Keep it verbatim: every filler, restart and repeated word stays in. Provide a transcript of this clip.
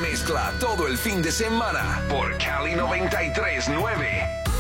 mezcla todo el fin de semana por Cali noventa y tres nueve.